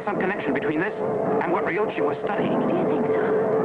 there's some connection between this and what Ryuichi was studying. Do you think so?